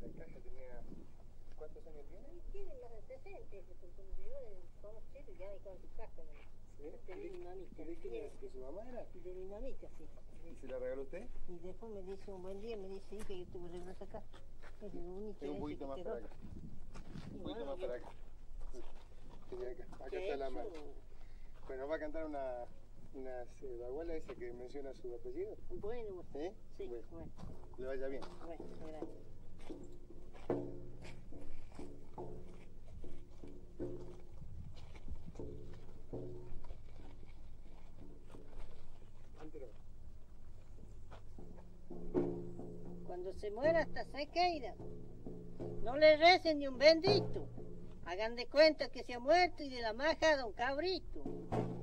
La caja tenía... ¿Cuántos años tiene? Tiene más de 60, porque me llegó de todos chicos, ya me con su caja. ¿Sí? Tenía dinamita. ¿De quién era? ¿De su mamá era? De dinamita, sí. ¿Y se la regaló usted? Y después me dice un buen día, me dice, hija, yo te voy a regalar esta caja. Es lo único Tengo un poquito más para acá. Un poquito más para acá. Acá está la mano. Bueno, va a cantar unas bagualas esa que menciona su apellido. Bueno, ¿Eh? sí, Bueno. bueno. Le vaya bien. Bueno, gracias. Cuando se muera hasta se quedan. No le recen ni un bendito. Hagan de cuenta que se ha muerto y de la maja a don Cabrito.